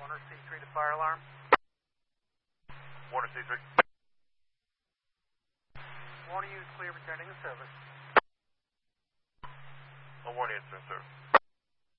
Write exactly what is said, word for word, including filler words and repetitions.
Warner C three to fire alarm. Warner C three. Warner, you clear returning to service. Oh, Warner, incident, sir.